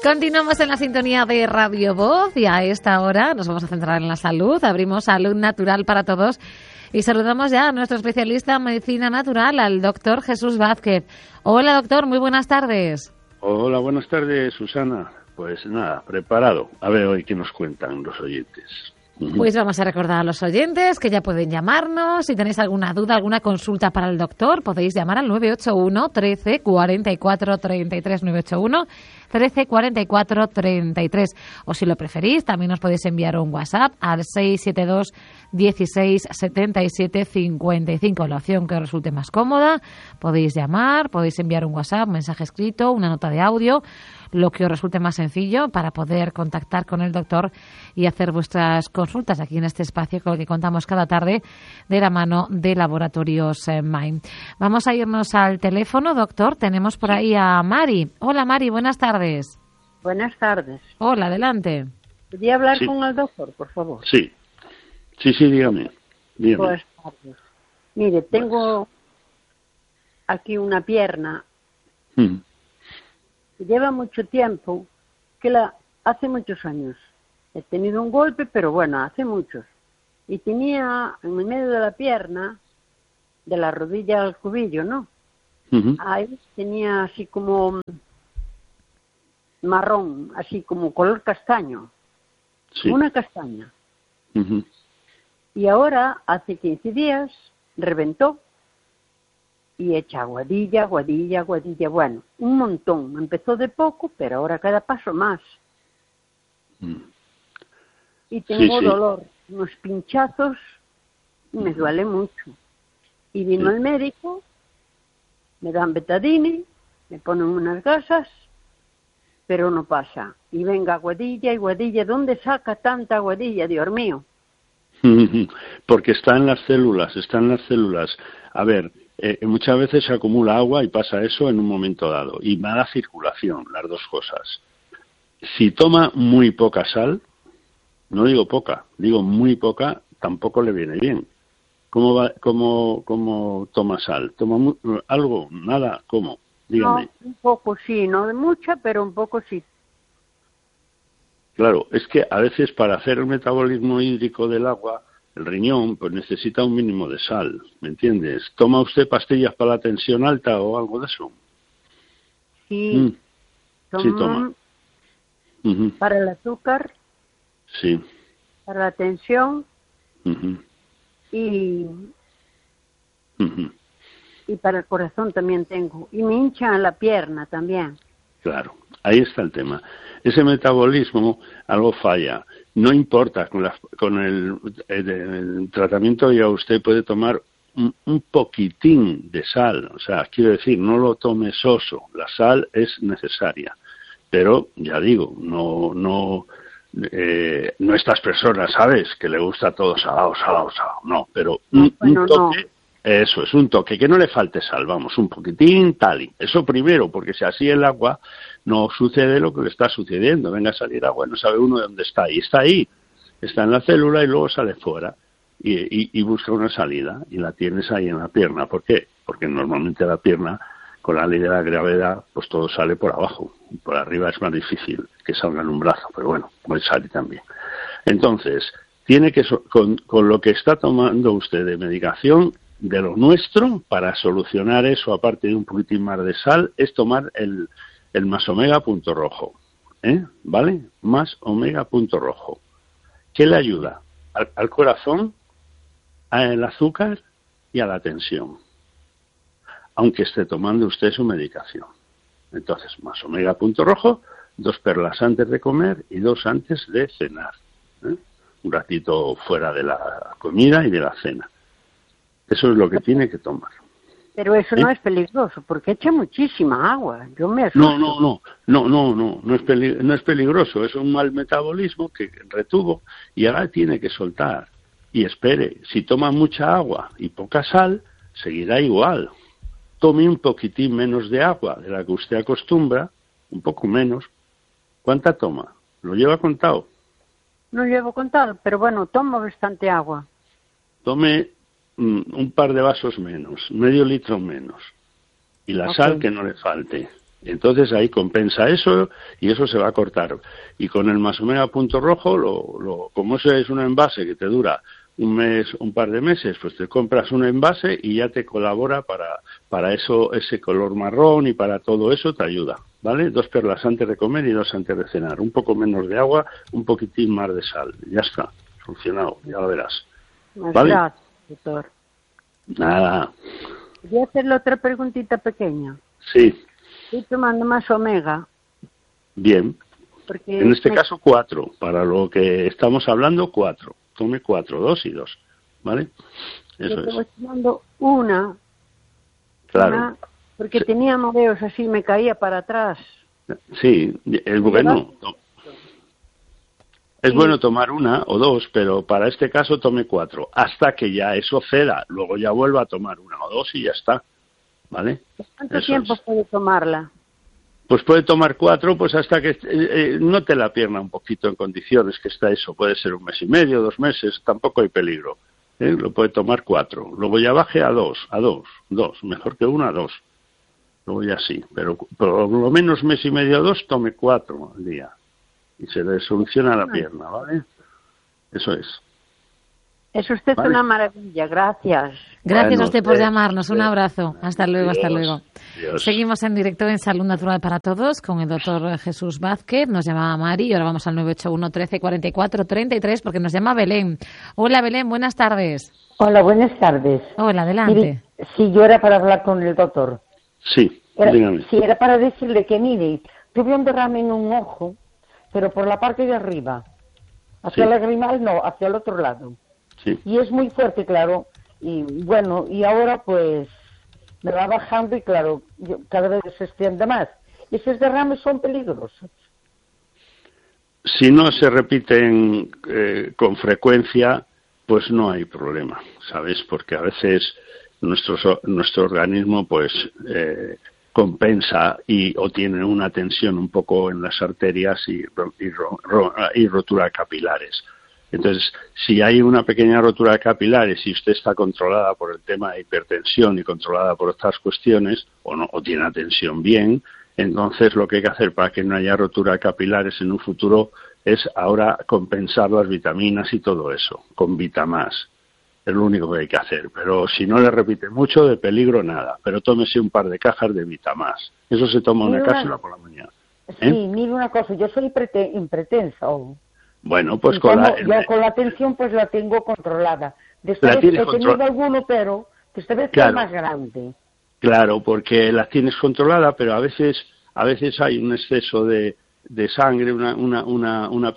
Continuamos en la sintonía de Radio Voz y a esta hora nos vamos a centrar en la salud. Abrimos Salud Natural para Todos y saludamos ya a nuestro especialista en medicina natural, al doctor Jesús Vázquez. Hola, doctor, muy buenas tardes. Hola, buenas tardes, Susana. Pues nada, preparado. A ver hoy qué nos cuentan los oyentes. Pues vamos a recordar a los oyentes que ya pueden llamarnos. Si tenéis alguna duda, alguna consulta para el doctor, podéis llamar al 981 13 44 33, 981 13 44 33. O si lo preferís, también os podéis enviar un WhatsApp al 672 16 77 55. La opción que os resulte más cómoda, podéis llamar, podéis enviar un WhatsApp, un mensaje escrito, una nota de audio, lo que os resulte más sencillo para poder contactar con el doctor y hacer vuestras consultas aquí en este espacio con el que contamos cada tarde de la mano de Laboratorios Mind. Vamos a irnos al teléfono, doctor. Tenemos por ahí a Mari. Hola, Mari, buenas tardes. Buenas tardes. Hola, adelante. ¿Podría hablar con el doctor, por favor? Sí, dígame. Buenas tardes. Mire, tengo aquí una pierna que lleva mucho tiempo, hace muchos años. He tenido un golpe, pero bueno, hace muchos. Y tenía en el medio de la pierna, de la rodilla al cubillo, ¿no? Ahí tenía así como marrón, así como color castaño. Sí. Una castaña. Y ahora, hace 15 días, reventó. Y echa aguadilla, bueno, un montón. Empezó de poco, pero ahora cada paso más. Y tengo dolor, unos pinchazos, y me duele mucho. Y vino el médico, me dan betadine, me ponen unas gasas, pero no pasa. Y venga aguadilla, ¿dónde saca tanta aguadilla, Dios mío? Porque está en las células. A ver, muchas veces se acumula agua y pasa eso en un momento dado. Y mala circulación, las dos cosas. Si toma muy poca sal, no digo poca, digo muy poca, tampoco le viene bien. ¿Cómo toma sal? ¿Toma algo? ¿Nada? ¿Cómo? Dígame. No, un poco sí, no de mucha, pero un poco sí. Claro, es que a veces para hacer el metabolismo hídrico del agua, el riñón pues necesita un mínimo de sal, ¿me entiendes? ¿Toma usted pastillas para la tensión alta o algo de eso? Sí. Sí, toma. Para el azúcar. Sí. Para la tensión. Y para el corazón también tengo. Y me hincha la pierna también. Claro, ahí está el tema. Ese metabolismo algo falla. No importa, con el tratamiento ya usted puede tomar un poquitín de sal. O sea, quiero decir, no lo tome soso. La sal es necesaria. Pero, ya digo, no estas personas, ¿sabes? Que le gusta todo salado. No, pero un toque, eso es, un toque, que no le falte sal, vamos, un poquitín, tal y. Eso primero, porque si así el agua no sucede lo que le está sucediendo. Venga a salir agua, no sabe uno de dónde está. Y está ahí, está en la célula y luego sale fuera y busca una salida y la tienes ahí en la pierna. ¿Por qué? Porque normalmente la pierna, con la ley de la gravedad, pues todo sale por abajo. Por arriba es más difícil que salga en un brazo, pero bueno, puede salir también. Entonces, tiene que, con lo que está tomando usted de medicación, de lo nuestro, para solucionar eso, aparte de un poquitín más de sal, es tomar el más omega punto rojo. ¿Vale? Más omega punto rojo. ¿Qué le ayuda? Al corazón, al azúcar y a la tensión, aunque esté tomando usted su medicación. Entonces, más omega punto rojo, 2 perlas antes de comer y 2 antes de cenar. Un ratito fuera de la comida y de la cena. Eso es lo que tiene que tomar. Pero eso no es peligroso, porque echa muchísima agua. Yo me asusto. No es peligroso. Es un mal metabolismo que retuvo y ahora tiene que soltar. Y espere, si toma mucha agua y poca sal, seguirá igual. Tome un poquitín menos de agua de la que usted acostumbra, un poco menos. ¿Cuánta toma? ¿Lo lleva contado? No llevo contado, pero bueno, tomo bastante agua. Tome un par de vasos menos, medio litro menos. Y la sal que no le falte. Entonces ahí compensa eso y eso se va a cortar. Y con el Más Omega Punto Rojo, como eso es un envase que te dura un mes, un par de meses, pues te compras un envase y ya te colabora para eso, ese color marrón, y para todo eso te ayuda, ¿vale? 2 perlas antes de comer y 2 antes de cenar. Un poco menos de agua, un poquitín más de sal. Ya está, solucionado, ya lo verás. ¿Vale? Gracias, doctor. Nada. Voy a hacerle otra preguntita pequeña. Sí. Estoy tomando Más Omega. Bien. Porque En este caso 4. Para lo que estamos hablando, 4. Tome 4, 2 y 2. ¿Vale? Eso yo es. estoy tomando una. Claro. Porque tenía mareos así, me caía para atrás. Sí, es bueno. Es bueno tomar 1 o 2, pero para este caso tome 4, hasta que ya eso ceda. Luego ya vuelva a tomar 1 o 2 y ya está. ¿Vale? ¿Cuánto Eso tiempo puede tomarla? Pues puede tomar 4, pues hasta que note la pierna un poquito en condiciones, que está eso. Puede ser 1 mes y medio, 2 meses, tampoco hay peligro. Lo puede tomar 4. Luego ya baje a 2, 2. Mejor que 1 a 2. Luego ya sí. Pero por lo menos mes y medio o 2, tome 4 al día. Y se le soluciona la pierna, ¿vale? Eso es. Es usted ¿Vale? una maravilla, gracias. Gracias a usted por llamarnos. Un abrazo. Hasta luego, hasta luego. Dios. Seguimos en directo en Salud Natural para Todos con el doctor Jesús Vázquez. Nos llamaba Mari y ahora vamos al 981 13 44 33 porque nos llama Belén. Hola Belén, buenas tardes. Hola, buenas tardes. Hola, adelante. Mire, si yo era para hablar con el doctor. Sí, dígame. Si era para decirle que, mire, tuve un derrame en un ojo, pero por la parte de arriba. Hacia el lagrimal no, hacia el otro lado. Sí. Y es muy fuerte, claro. Y bueno, y ahora pues me va bajando y claro, cada vez se extiende más. Esos derrames son peligrosos. Si no se repiten con frecuencia, pues no hay problema, ¿sabes? Porque a veces nuestro organismo pues compensa o tiene una tensión un poco en las arterias y rotura de capilares. Entonces, si hay una pequeña rotura de capilares y usted está controlada por el tema de hipertensión y controlada por otras cuestiones, o tiene la tensión bien, entonces lo que hay que hacer para que no haya rotura de capilares en un futuro es ahora compensar las vitaminas y todo eso, con Vitamás. Es lo único que hay que hacer. Pero si no le repite mucho, de peligro nada. Pero tómese un par de cajas de Vitamás. Eso se toma una cápsula por la mañana. Sí, mire una cosa, yo soy impretensa. Bueno, pues yo con la tensión pues la tengo controlada. De esta vez he tenido alguno, pero de esta vez es más grande. Claro, porque la tienes controlada, pero a veces hay un exceso de sangre, una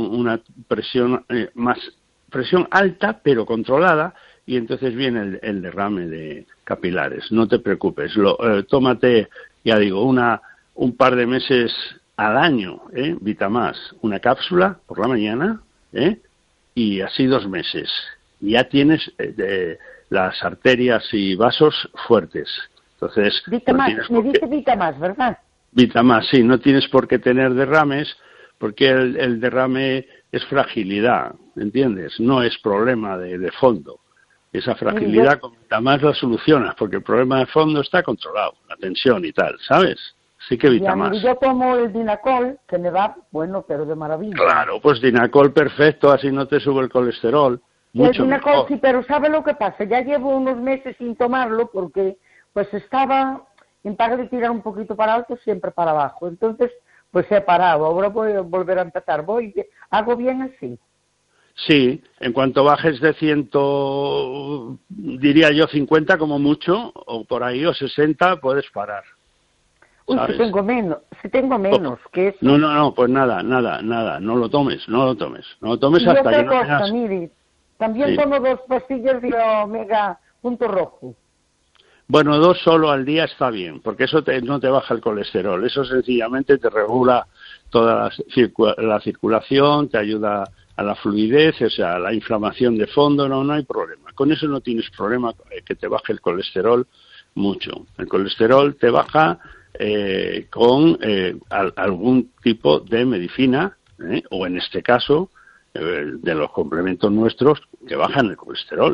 presión alta, pero controlada, y entonces viene el derrame de capilares. No te preocupes, tómate, ya digo, un par de meses al año, Vitamás, una cápsula por la mañana, y así 2 meses. Ya tienes las arterias y vasos fuertes. Entonces, Vitamás, me dice Vitamás, ¿verdad? Vitamás, sí, no tienes por qué tener derrames, porque el derrame es fragilidad, ¿entiendes? No es problema de fondo. Esa fragilidad con Vitamás la solucionas, porque el problema de fondo está controlado, la tensión y tal, ¿sabes? Sí que Vitamás. Yo tomo el Dinacol, que me va, bueno, pero de maravilla. Claro, pues Dinacol perfecto, así no te sube el colesterol. Mucho el Dinacol mejor. Sí, pero ¿sabe lo que pasa? Ya llevo unos meses sin tomarlo porque pues estaba, en vez de tirar un poquito para alto, siempre para abajo. Entonces, pues he parado. Ahora voy a volver a empezar. Hago bien así. Sí, en cuanto bajes de 100, diría yo 50 como mucho, o por ahí, o 60, puedes parar. Uy, si tengo menos, que eso. No, pues nada, no lo tomes hasta que no tengas... Mire, también tomo 2 pastillas de Omega Punto Rojo. Bueno, 2 solo al día está bien, porque eso no te baja el colesterol, eso sencillamente te regula toda la circulación, te ayuda a la fluidez, o sea, a la inflamación de fondo, no hay problema. Con eso no tienes problema que te baje el colesterol mucho. El colesterol te baja con algún tipo de medicina, o en este caso, de los complementos nuestros que bajan el colesterol.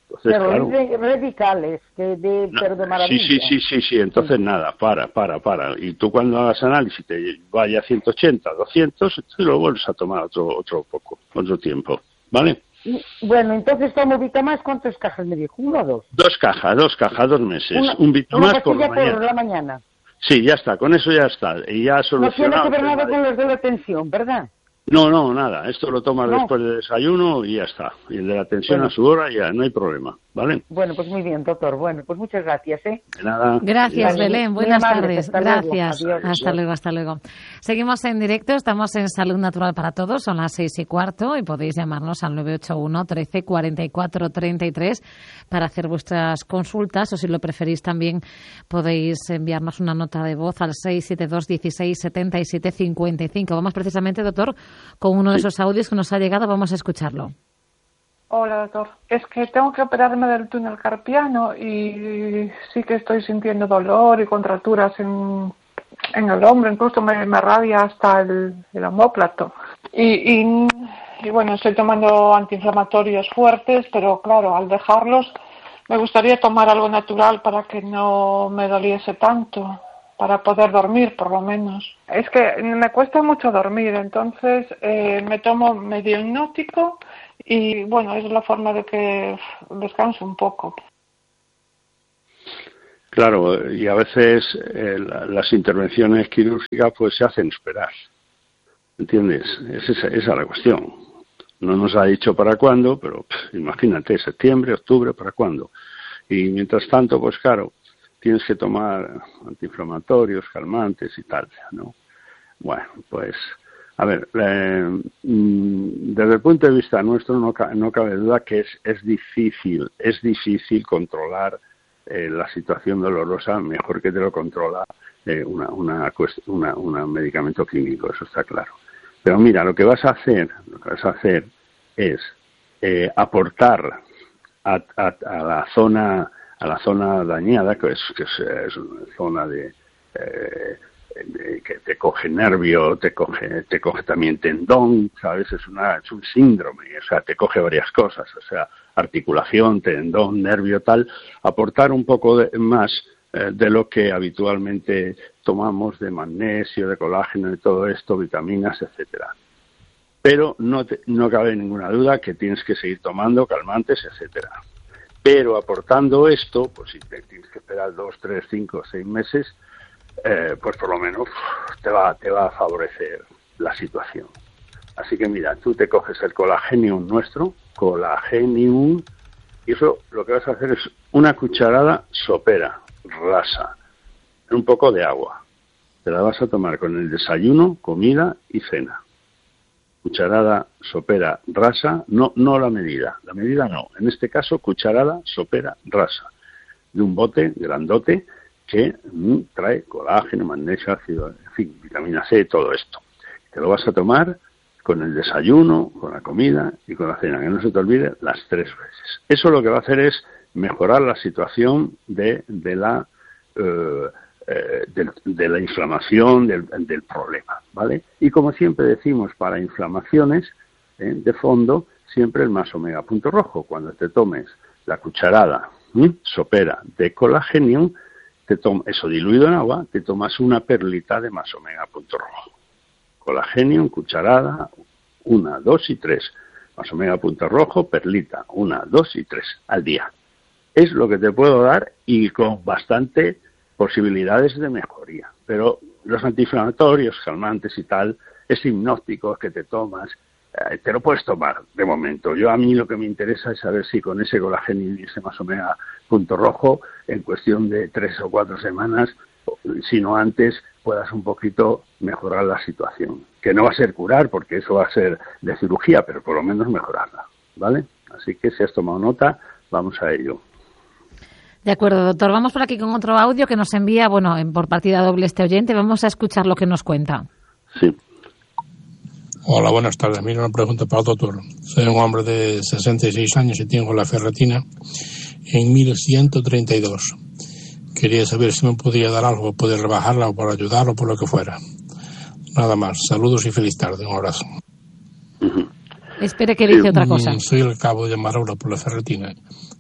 Entonces, pero claro, es radicales, pero de maravilla. Sí, entonces nada, para. Y tú cuando hagas análisis te vaya a 180, 200, entonces lo vuelves a tomar otro tiempo, ¿vale? Bueno, entonces tomo Vitamás, ¿cuántas cajas me dijo? ¿1 o 2? 2 cajas, 2 meses. Un Vitamás por la mañana. Sí, ya está, con eso ya está. Y ya solucionado. No tiene que ver nada con los de la tensión, ¿verdad? No, nada. Esto lo tomas después del desayuno y ya está. Y el de la tensión a su hora ya no hay problema, ¿vale? Bueno, pues muy bien, doctor. Bueno, pues muchas gracias, ¿eh? De nada. Gracias, Belén. Buenas tardes. Gracias. Adiós. Hasta luego. Seguimos en directo. Estamos en Salud Natural para Todos. Son las 6:15 y podéis llamarnos al 981 13 44 33 para hacer vuestras consultas, o si lo preferís también podéis enviarnos una nota de voz al 672 16 77 55. Vamos precisamente, doctor, con uno de esos audios que nos ha llegado. Vamos a escucharlo. Hola, doctor. Es que tengo que operarme del túnel carpiano y sí que estoy sintiendo dolor y contracturas en el hombro. Incluso me rabia hasta el omóplato. Y bueno, estoy tomando antiinflamatorios fuertes, pero claro, al dejarlos me gustaría tomar algo natural para que no me doliese tanto, para poder dormir, por lo menos. Es que me cuesta mucho dormir, entonces me tomo medio hipnótico y, bueno, es la forma de que descanso un poco. Claro, y a veces las intervenciones quirúrgicas pues se hacen esperar, ¿entiendes? Esa es la cuestión. No nos ha dicho para cuándo, pero imagínate, septiembre, octubre, ¿para cuándo? Y mientras tanto, pues claro, tienes que tomar antiinflamatorios, calmantes y tal, ¿no? Bueno, pues, a ver, desde el punto de vista nuestro no cabe duda que es difícil controlar la situación dolorosa mejor que te lo controla un medicamento químico, eso está claro. Pero mira, lo que vas a hacer es aportar a la zona dañada, que es una zona que te coge nervio, te coge también tendón, ¿sabes? Es un síndrome, o sea, te coge varias cosas, o sea, articulación, tendón, nervio, tal, aportar un poco más de lo que habitualmente tomamos, de magnesio, de colágeno, de todo esto, vitaminas, etcétera. Pero no cabe ninguna duda que tienes que seguir tomando calmantes, etcétera. Pero aportando esto, pues si te tienes que esperar 2, 3, 5, 6 meses, pues por lo menos te va a favorecer la situación. Así que mira, tú te coges el Colagenium nuestro, Colagenium, y eso lo que vas a hacer es una cucharada sopera, rasa, en un poco de agua. Te la vas a tomar con el desayuno, comida y cena. Cucharada sopera rasa, no la medida no, en este caso cucharada sopera rasa, de un bote grandote que trae colágeno, magnesio, ácido, en fin, vitamina C, todo esto. Te lo vas a tomar con el desayuno, con la comida y con la cena, que no se te olvide las 3 veces. Eso lo que va a hacer es mejorar la situación de la inflamación, del problema, ¿vale? Y como siempre decimos, para inflamaciones de fondo, siempre el más omega punto rojo. Cuando te tomes la cucharada sopera de Colagenium, eso diluido en agua, te tomas una perlita de más omega punto rojo. Colagenium, cucharada, 1, 2 y 3. Más omega punto rojo, perlita, 1, 2 y 3 al día. Es lo que te puedo dar y con bastante posibilidades de mejoría. Pero los antiinflamatorios, calmantes y tal, es hipnótico que te tomas, te lo puedes tomar de momento. A mí lo que me interesa es saber si con ese colágeno y ese más omega punto rojo, en cuestión de 3 o 4 semanas, si no antes, puedas un poquito mejorar la situación. Que no va a ser curar, porque eso va a ser de cirugía, pero por lo menos mejorarla, ¿vale? Así que si has tomado nota, vamos a ello. De acuerdo, doctor. Vamos por aquí con otro audio que nos envía, por partida doble este oyente. Vamos a escuchar lo que nos cuenta. Sí. Hola, buenas tardes. Mira, una pregunta para el doctor. Soy un hombre de 66 años y tengo la ferritina en 1132. Quería saber si me podía dar algo, poder rebajarla o por ayudarlo, por lo que fuera. Nada más. Saludos y feliz tarde. Un abrazo. Espere que dice otra cosa. Soy el cabo de llamar ahora por la ferritina.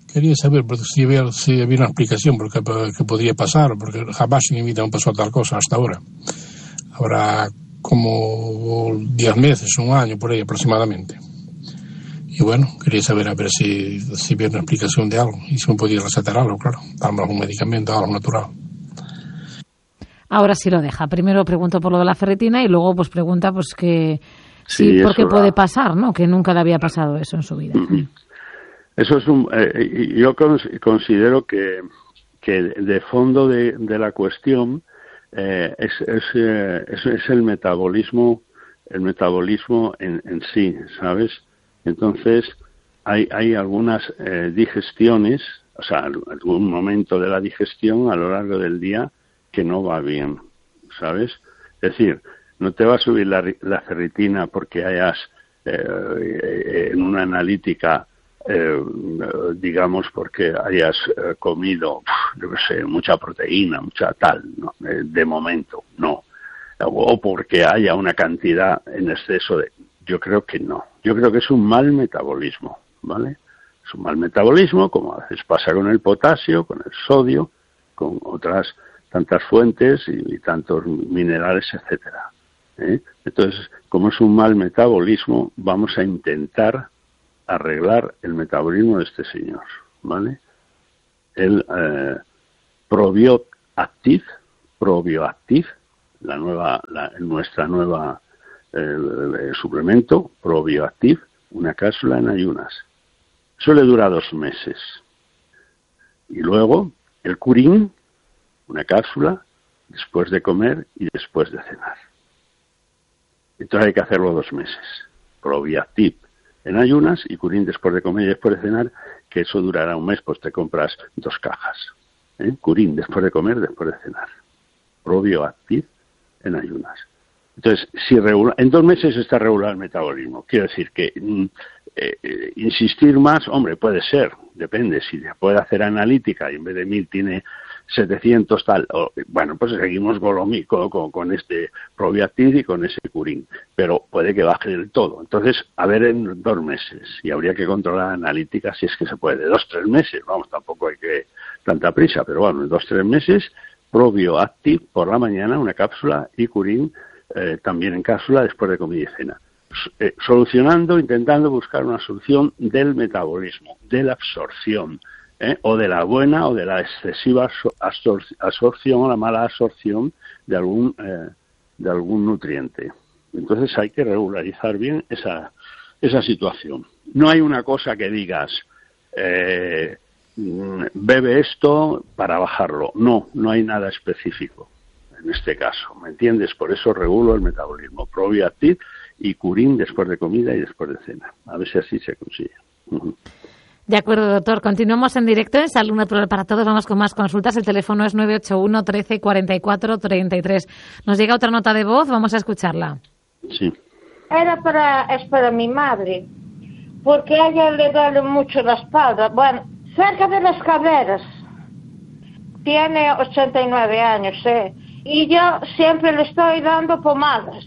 Quería saber si había una explicación por qué podría pasar, porque jamás en mi vida me pasó tal cosa hasta ahora. Habrá como 10 meses, un año por ahí aproximadamente. Y bueno, quería saber a ver si había una explicación de algo y si me podía recetar algo, claro, darme algún medicamento, algo natural. Ahora sí lo deja. Primero pregunto por lo de la ferritina y luego pues pregunta pues que sí, por qué puede pasar, ¿no? Que nunca le había pasado eso en su vida. Eso es yo considero que de fondo de la cuestión es el metabolismo en sí, ¿sabes? Entonces hay algunas digestiones, o sea, algún momento de la digestión a lo largo del día que no va bien, ¿sabes? Es decir, no te va a subir la ferritina porque hayas en una analítica, digamos, porque hayas comido, yo qué sé, mucha proteína, mucha tal, ¿no? De momento, no. O porque haya una cantidad en exceso de... Yo creo que no. Yo creo que es un mal metabolismo, ¿vale? Es un mal metabolismo, como a veces pasa con el potasio, con el sodio, con otras tantas fuentes y tantos minerales, etcétera. Entonces, como es un mal metabolismo, vamos a intentar arreglar el metabolismo de este señor, ¿vale? El ProbioActiv, nuestra nueva suplemento, ProbioActiv, una cápsula en ayunas. Eso le dura 2 meses. Y luego el Curín, una cápsula después de comer y después de cenar. Entonces hay que hacerlo 2 meses. ProbioActiv en ayunas y Curín después de comer y después de cenar, que eso durará 1 mes, pues te compras 2 cajas. Curín después de comer, después de cenar. ProbioActiv en ayunas. Entonces, en 2 meses está regular el metabolismo. Quiero decir que insistir más, hombre, puede ser, depende. Si se puede hacer analítica y en vez de 1000 tiene 700 tal, bueno, pues seguimos con este ProbioActiv y con ese Curín, pero puede que baje del todo. Entonces, a ver en 2 meses, y habría que controlar la analítica si es que se puede. 2-3 meses, vamos, tampoco hay que tanta prisa, pero bueno, en 2-3 meses, ProbioActiv por la mañana, una cápsula, y Curín también en cápsula después de comida y cena. Intentando buscar una solución del metabolismo, de la absorción, o de la buena o de la excesiva absorción o la mala absorción de algún nutriente. Entonces hay que regularizar bien esa situación. No hay una cosa que digas bebe esto para bajarlo. No hay nada específico en este caso, ¿me entiendes? Por eso regulo el metabolismo. ProbioActiv y Curín después de comida y después de cena. A ver si así se consigue. De acuerdo, doctor. Continuamos en directo en Salud Natural para Todos. Vamos con más consultas. El teléfono es 981 13 44 33. Nos llega otra nota de voz. Vamos a escucharla. Sí. Es para mi madre, porque a ella le duele mucho la espalda. Bueno, cerca de las caderas. Tiene 89 años, y yo siempre le estoy dando pomadas,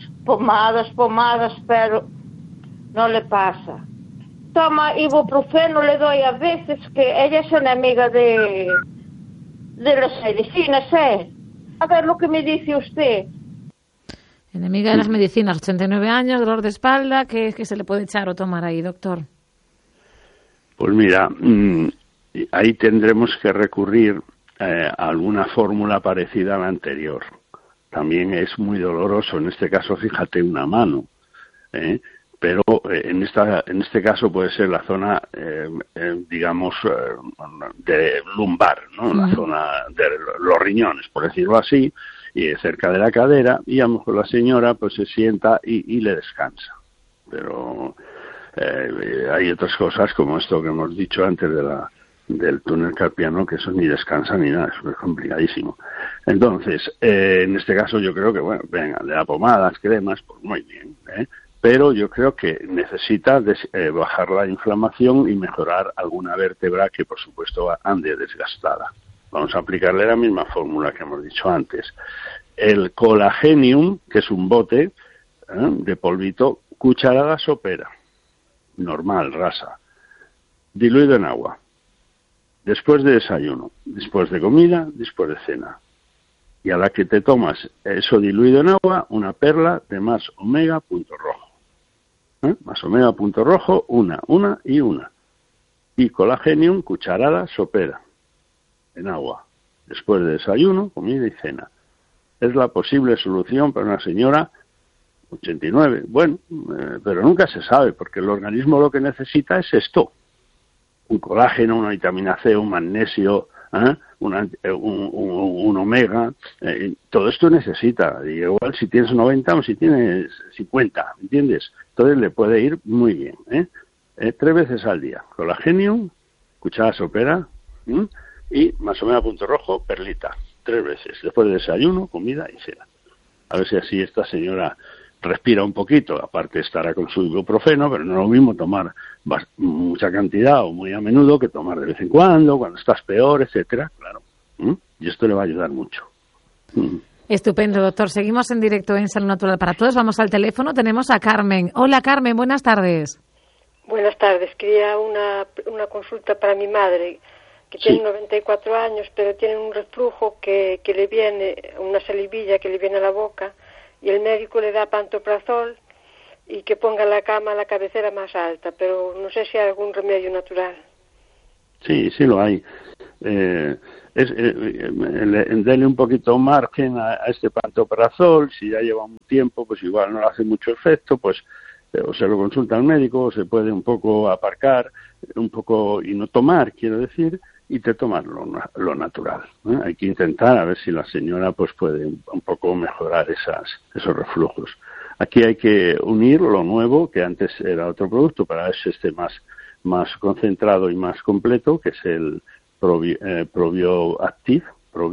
pero no le pasa. Toma ibuprofeno, le doy a veces, que ella es enemiga de las medicinas, A ver lo que me dice usted. Enemiga de las medicinas, 89 años, dolor de espalda, ¿qué se le puede echar o tomar ahí, doctor? Pues mira, ahí tendremos que recurrir a alguna fórmula parecida a la anterior. También es muy doloroso, en este caso, fíjate, una mano, pero en este caso puede ser la zona, digamos, de lumbar, ¿no? La zona de los riñones, por decirlo así, y cerca de la cadera, y a lo mejor la señora pues se sienta y le descansa. Pero hay otras cosas como esto que hemos dicho antes del túnel carpiano, que eso ni descansa ni nada, es complicadísimo. Entonces, en este caso yo creo que, bueno, venga, le da pomadas, cremas, pues muy bien, pero yo creo que necesita bajar la inflamación y mejorar alguna vértebra que, por supuesto, ande desgastada. Vamos a aplicarle la misma fórmula que hemos dicho antes. El Colagenium, que es un bote de polvito, cucharada sopera, normal, rasa, diluido en agua. después de desayuno, después de comida, después de cena. Y a la que te tomas eso diluido en agua, una perla de más omega punto rojo. Más omega punto rojo, una. Y Colagenium, cucharada sopera, en agua, después de desayuno, comida y cena. Es la posible solución para una señora 89. Bueno, pero nunca se sabe, porque el organismo lo que necesita es esto. Un colágeno, una vitamina C, un magnesio, un omega, todo esto necesita. Y igual si tienes 90 o si tienes 50, ¿entiendes? Entonces le puede ir muy bien, 3 veces al día. Colagenium, cucharada sopera, y más omega punto rojo, perlita. 3 veces, después de desayuno, comida y cena. A ver si así esta señora respira un poquito, aparte estará con su ibuprofeno, pero no es lo mismo tomar mucha cantidad o muy a menudo que tomar de vez en cuando estás peor, etcétera, claro. Y esto le va a ayudar mucho. Estupendo, doctor. Seguimos en directo en Salud Natural para Todos. Vamos al teléfono. Tenemos a Carmen. Hola, Carmen. Buenas tardes. Buenas tardes. Quería una consulta para mi madre, que tiene 94 años, pero tiene un reflujo que le viene, una salivilla que le viene a la boca, y el médico le da pantoprazol y que ponga la cama a la cabecera más alta, pero no sé si hay algún remedio natural. Sí, sí lo hay. Denle un poquito margen a este pantoprazol. Si ya lleva un tiempo, pues igual no le hace mucho efecto, pues o se lo consulta al médico, o se puede un poco aparcar, un poco y no tomar, quiero decir, y te tomas lo natural. Hay que intentar a ver si la señora pues puede un poco mejorar esos reflujos. Aquí hay que unir lo nuevo, que antes era otro producto, para ver si esté más concentrado y más completo, que es el ProbioActive,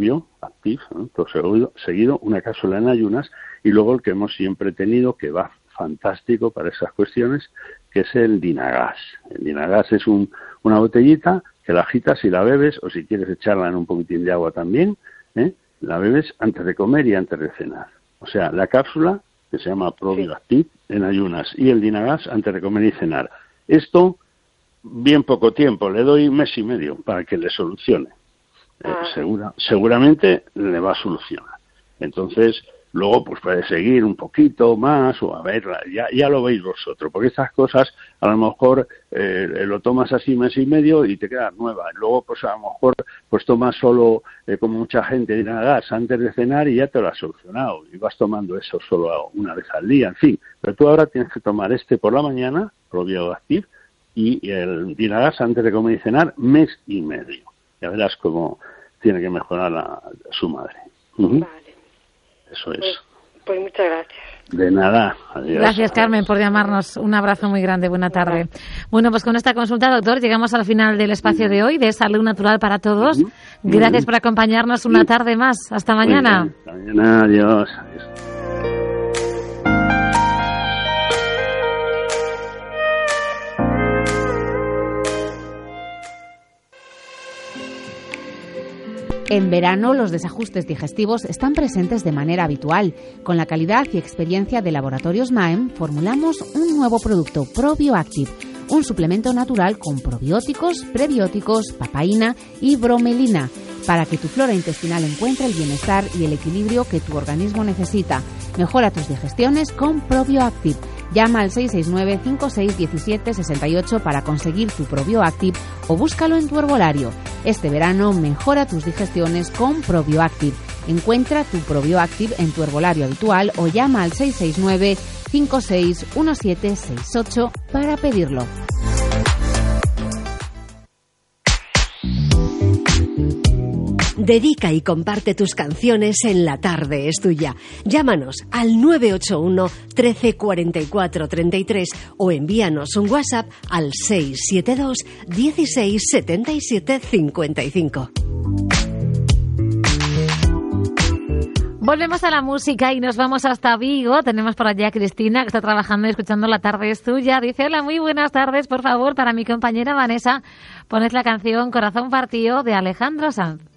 todo seguido, una cápsula en ayunas, y luego el que hemos siempre tenido, que va fantástico para esas cuestiones, que es el Dinagas. El Dinagas es una botellita que la agitas y la bebes, o si quieres echarla en un poquitín de agua también, la bebes antes de comer y antes de cenar. O sea, la cápsula, que se llama ProbioActive, en ayunas, y el Dinagas antes de comer y cenar. Esto, bien poco tiempo, le doy 1 mes y medio para que le solucione. Seguramente le va a solucionar. Entonces, luego pues puede seguir un poquito más o a ver, ya lo veis vosotros, porque estas cosas a lo mejor lo tomas así 1 mes y medio y te queda nueva. Luego pues a lo mejor pues tomas solo, como mucha gente dirá, gas antes de cenar y ya te lo has solucionado y vas tomando eso solo 1 vez al día, en fin. Pero tú ahora tienes que tomar por la mañana, ProbioActive, y el Dinagas antes de comer y cenar 1 mes y medio. Ya verás cómo tiene que mejorar su madre. Vale. Eso es. Pues muchas gracias. De nada. Adiós. Gracias, Carmen, por llamarnos. Un abrazo muy grande. Buena tarde. Bueno, pues con esta consulta, doctor, llegamos al final del espacio de hoy de Salud Natural para Todos. Gracias por acompañarnos una tarde más. Hasta mañana. Hasta mañana. Adiós. En verano, los desajustes digestivos están presentes de manera habitual. Con la calidad y experiencia de Laboratorios Maem, formulamos un nuevo producto, ProbioActive, un suplemento natural con probióticos, prebióticos, papaína y bromelina, para que tu flora intestinal encuentre el bienestar y el equilibrio que tu organismo necesita. Mejora tus digestiones con ProbioActive. Llama al 669-5617-68 para conseguir tu ProbioActive o búscalo en tu herbolario. Este verano mejora tus digestiones con ProbioActive. Encuentra tu ProbioActive en tu herbolario habitual o llama al 669-561768 para pedirlo. Dedica y comparte tus canciones en La Tarde es Tuya. Llámanos al 981 13 44 33 o envíanos un WhatsApp al 672 16 77 55. Volvemos a la música y nos vamos hasta Vigo. Tenemos por allá a Cristina, que está trabajando y escuchando La Tarde es Tuya. Dice, hola, muy buenas tardes. Por favor, para mi compañera Vanessa, poned la canción Corazón Partido de Alejandro Sanz.